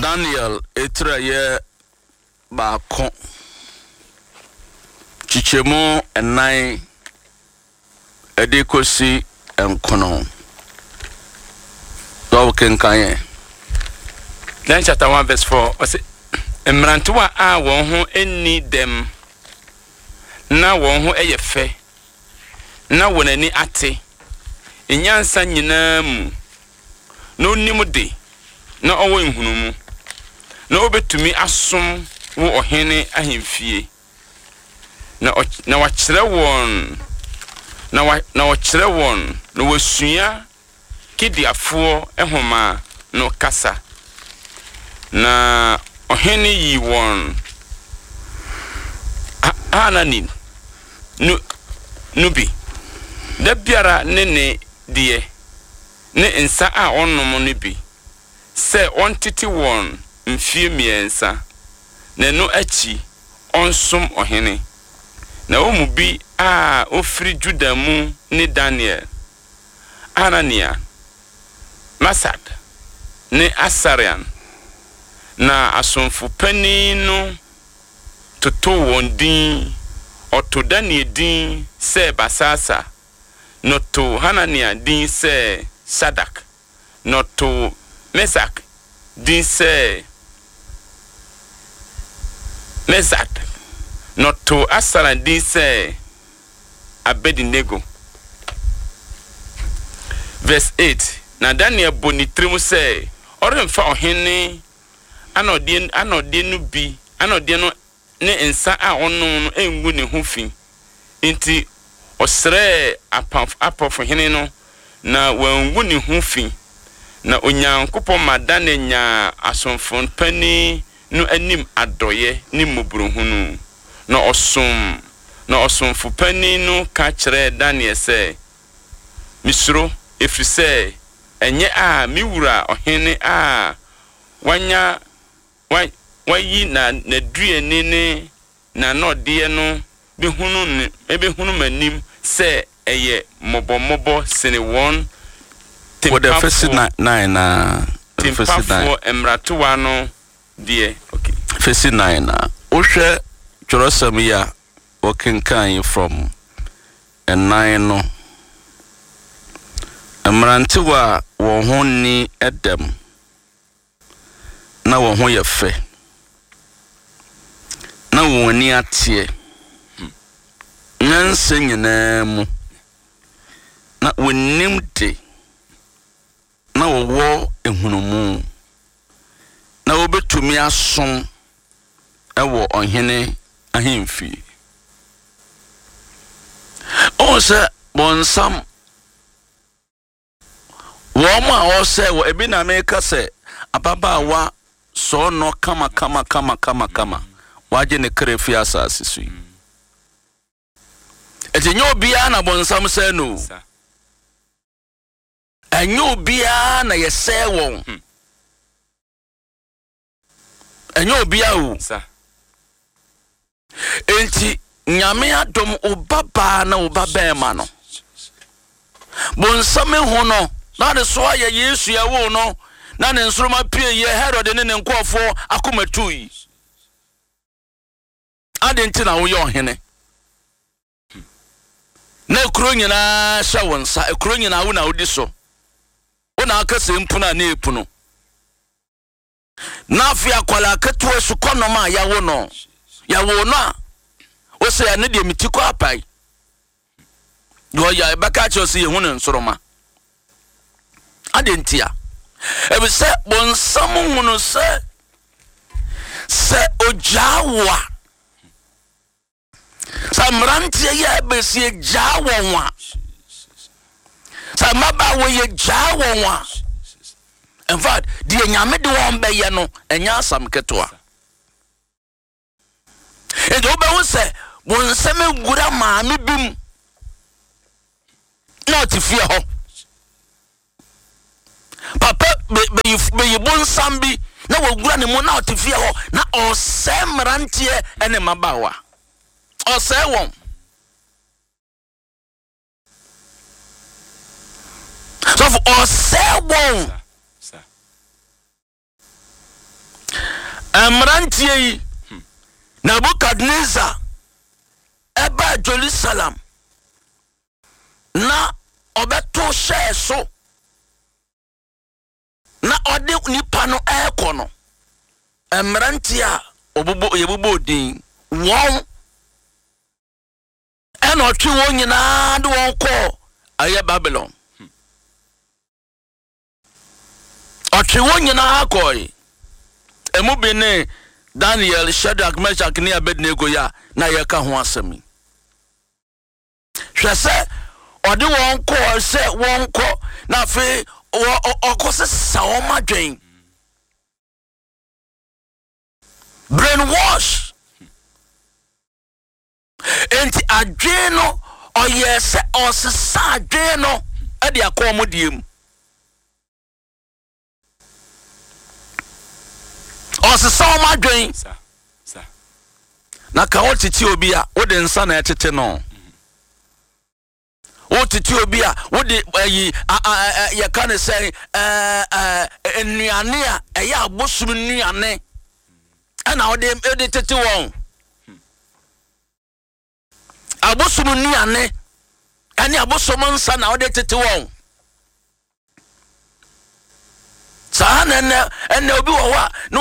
Daniel etraye baako chichemu enai edikosi enkono do kenkan Then chapter 1 verse 4 ose emrantuwa a won ho eni dem na won ho eyefe na wonani ate enyansa nyina mu no nim de na owo nhunumu na obetumi asom wo ohene ahemfie na wakyere won na wakyere won na wasua kidiafo ehoma no kasa na ohene yi won Hanani nubi da biara ne die ne nsa a onnom no bi se ontiti won mfie miensa na no achi onsom ohene na omu bi a ofri Juda mu ne Daniel Anania Masad ne Asarian na asomfu pani no toto won din oto Daniel din se Basasa no to Hanania din se Sadak no to Mesak din se Mezat no to Asara din se Abednego. Verse 8 na Daniel boni trimu se oremfa ohene anodie no bi anodie no ne nsa a ono no engu ne hofi nti osre apofo hene no na wangu ne hofi na onyankopon madane nya asomfon pani no anim adoye ni mubruhunu na osomfo pani no ka kire Daniel se misro efrise enye a miwura ohene a wanya wayi na duane ne na nodie no behunu manim se eye mobomobo sene won what the first 9 na first 9 emratuwa no die okay first 9 na ohwe Jerusalem ya okenkan from a 9 no emrantuwa wo ho ni edem na wo ho ye fe na wo ni atie nyanse nyina mu na wonim de na wo ehunumu na obetumi asom ewo ohene ahemfi onse bonsam wo ma o se wo ebi na meka se ababawa so no kama waje ne krefi asase su etinyo obia na bonsam se no enyo obia na yese won enyo obia o enti nyame adom obaba na obabema no bonsam hu no na de so aye Yesu ya wo no na ne nsoroma pie ye Herod ne nkofo akomatui adenti na wo ye ohene na ekuro nyina sha wonsa ekuro nyina wo na wodi so wona akase mpuna na epuno na afia kwala keto su konoma ya wo no a wo se ya ne de mitiko apai do ya baka cho se ye hu ne nsoroma adentia ebe se bonsam hunu se ojawa samrantie ya be se jawa samaba wo ye jawa in fact die nyame de won be ye no enya asam ketoa edo be wo se bonsam gura maame bim not fear ho papa be bonsam bi na wogura ne mo na otifie ho na osemrantie ene mabawa osewon so for osewon Emrantie yi Nebukadnezar eba Jerusalem na obeto share so na ode nipa no ekono emrantie a obubo yebubo din won ena otwe won nyina de won ko aye Babylon otwe won nyina akoi emu bene Daniel, Shadrach, Meshach, ni Abednego ya na yeka ho asemi. Hwese ode won ko se won ko na fe okose saoma dwen. Brainwash. Enti adwen no oyese osesa adwen no e de akomodiem. Osesa oma dwen. Na ka otiti obi a wo de nsa na etete no. Otiti obi a wo de ye ka ne say enuane a eya abosum nuane. Ana wo de tete won. Abosum nuane. Ani abosom nsa na wo de tete won. Sa na ene obi wo ho a